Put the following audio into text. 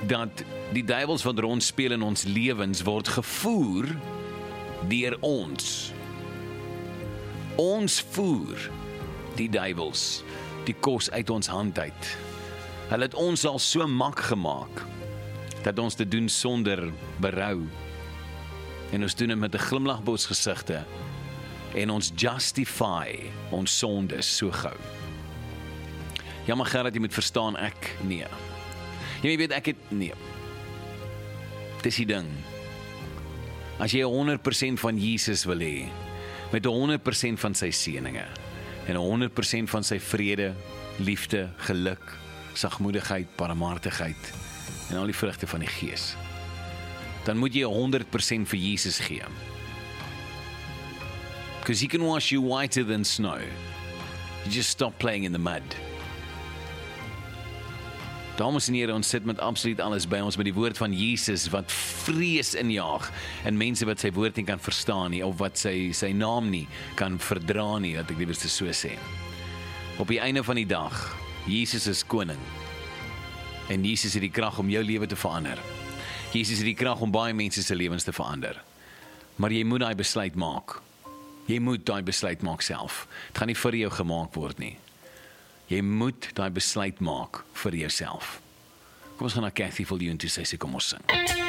dat die duiwels wat rondspeel in ons lewens word gevoer deur ons. Ons voer die duiwels, die kos uit ons hand uit. Hulle het ons al so mak gemaak, dat ons dit doen sonder berou. En ons doen dit met 'n glimlag op ons gesigte, en ons justify ons sondes so gou. Ja, maar Gerard, jy moet verstaan, ek, nee. Jy weet, ek het, nee. Dis die ding. As jy 100% van Jesus wil hê, met 100% van sy seëninge, en 100% van sy vrede, liefde, geluk, sagmoedigheid, barmhartigheid, en al die vrugte van die Gees, dan moet jy 100% vir Jesus gee. Because he can wash you whiter than snow. You just stop playing in the mud. Dames en here, ons sit met absoluut alles by ons, met die woord van Jesus, wat vrees injaag, en mense wat sy woord nie kan verstaan nie, of wat sy naam nie kan verdra nie, wat ek liewerste so sê. Op die einde van die dag, Jesus is koning, en Jesus het die krag om jou lewe te verander. Jesus het die krag om baie mense se lewens te verander. Maar jy moet daai besluit maak. Jy moet daai besluit maak self. Het gaan nie vir jou gemaak word nie. Jy moet daai besluit maak vir jouself. Kom ons gaan na Kathy Viljoen toe, sy sê kom ons sing.